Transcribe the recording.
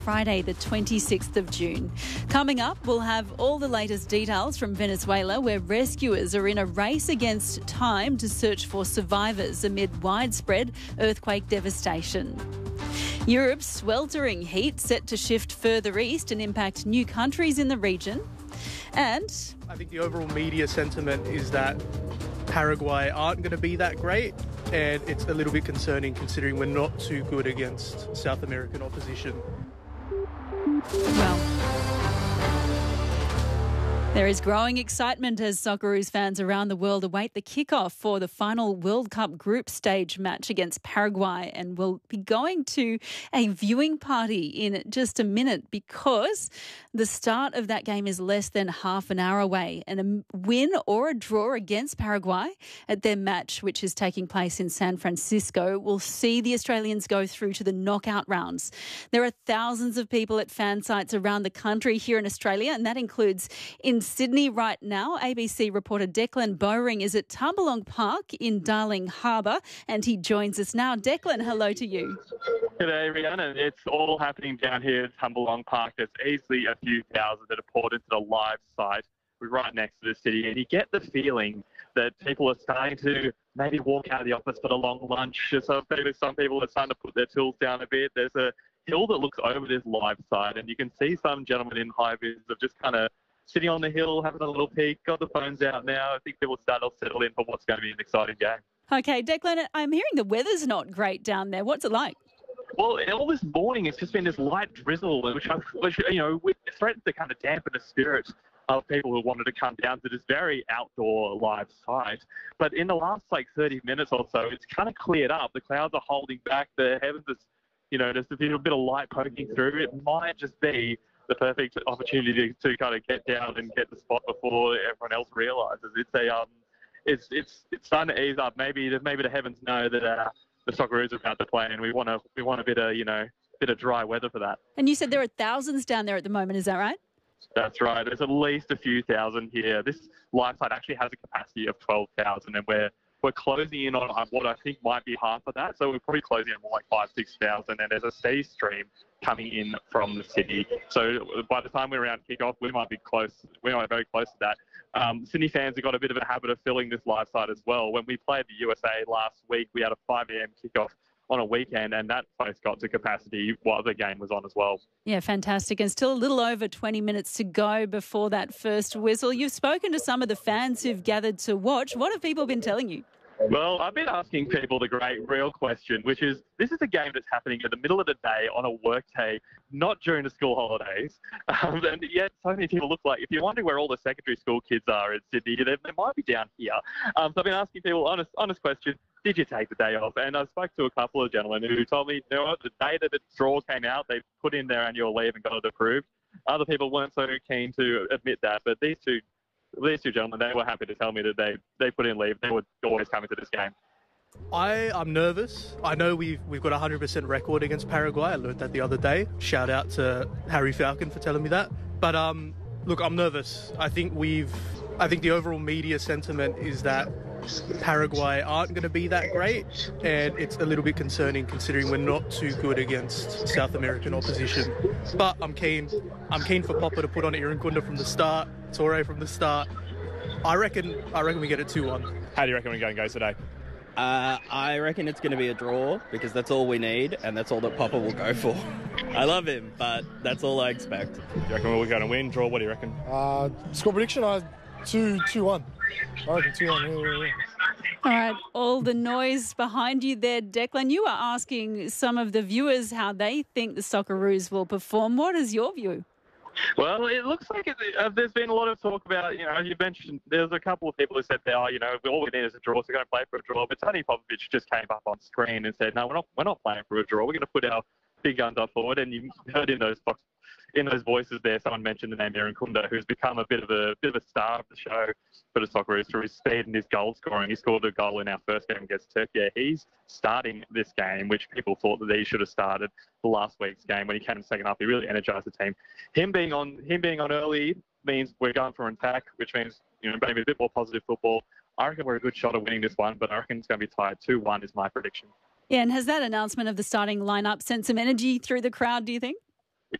Friday, the 26th of June. Coming up, we'll have all the latest details from Venezuela, where rescuers are in a race against time to search for survivors amid widespread earthquake devastation. Europe's sweltering heat set to shift further east and impact new countries in the region. And I think the overall media sentiment is that Paraguay aren't going to be that great, and it's a little bit concerning considering we're not too good against South American opposition. well, there is growing excitement as Socceroos fans around the world await the kickoff for the final World Cup group stage match against Paraguay, and we'll be going to a viewing party in just a minute because the start of that game is less than half an hour away, and a win or a draw against Paraguay at their match, which is taking place in San Francisco, will see the Australians go through to the knockout rounds. There are thousands of people at fan sites around the country here in Australia, and that includes in Sydney right now. ABC reporter Declan Bowring is at Tarbelong Park in Darling Harbour, and he joins us now. Declan, hello to you. G'day, Rihanna. It's all happening down here at Tarbelong Park. There's easily a few thousand that are poured into the live site. We're right next to the city, and you get the feeling that people are starting to maybe walk out of the office for a long lunch. So some people are starting to put their tools down a bit. There's a hill that looks over this live site, and you can see some gentlemen in high vis of just kind of sitting on the hill, having a little peek, got the phones out now. I think people start to settle in for what's going to be an exciting game. Okay, Declan, I'm hearing the weather's not great down there. What's it like? Well, all this morning it's just been this light drizzle, which threatens to kind of dampen the spirit of people who wanted to come down to this very outdoor live site. But in the last 30 minutes or so, it's kind of cleared up. The clouds are holding back. The heavens is, just a little bit of light poking through. It might just be the perfect opportunity to kind of get down and get the spot before everyone else realises. It's starting to ease up. Maybe the heavens know that the Socceroos are about to play, and we want a bit of dry weather for that. And you said there are thousands down there at the moment. Is that right? That's right. There's at least a few thousand here. This live site actually has a capacity of 12,000, and we're closing in on what I think might be half of that. So we're probably closing in more like 5,000-6,000, and there's a steady stream coming in from the city. So by the time we're around kickoff, we might be close. We might be very close to that. Sydney fans have got a bit of a habit of filling this live site as well. When we played the USA last week, we had a 5 a.m. kickoff on a weekend, and that place got to capacity while the game was on as well. Yeah, fantastic. And still a little over 20 minutes to go before that first whistle. You've spoken to some of the fans who've gathered to watch. What have people been telling you? Well, I've been asking people the great real question, which is, this is a game that's happening in the middle of the day on a work day, not during the school holidays. And yet so many people look like, if you're wondering where all the secondary school kids are in Sydney, they might be down here. So I've been asking people, honest question, did you take the day off? And I spoke to a couple of gentlemen who told me, the day that the draw came out, they put in their annual leave and got it approved. Other people weren't so keen to admit that, but these two gentlemen, they were happy to tell me that they put in leave. They were always coming to this game. I'm nervous. I know we've got a 100% record against Paraguay. I learned that the other day. Shout out to Harry Falcon for telling me that. But look, I'm nervous. I think the overall media sentiment is that Paraguay aren't going to be that great, and it's a little bit concerning considering we're not too good against South American opposition. But I'm keen for Popper to put on Irukunda from the start, Torre from the start. I reckon we get it 2-1. How do you reckon we're going to go today? I reckon it's going to be a draw because that's all we need and that's all that Popper will go for. I love him, but that's all I expect. Do you reckon we're going to win, draw? What do you reckon? Score prediction, 2-1. I reckon 2-1, yeah. All right, all the noise behind you there, Declan. You are asking some of the viewers how they think the Socceroos will perform. What is your view? Well, it looks like there's been a lot of talk about, you mentioned there's a couple of people who said, all we need is a draw, so we're going to play for a draw. But Tony Popovic just came up on screen and said, no, we're not playing for a draw. We're going to put our big guns up forward. And you heard in those voices there, someone mentioned the name Irukunda, who's become a bit of a star of the show for the Socceroos through his speed and his goal scoring. He scored a goal in our first game against Turkey. He's starting this game, which people thought that he should have started the last week's game when he came in second half. He really energised the team. Him being on early means we're going for an attack, which means maybe a bit more positive football. I reckon we're a good shot at winning this one, but I reckon it's going to be tied. 2-1 is my prediction. Yeah, and has that announcement of the starting lineup sent some energy through the crowd, do you think?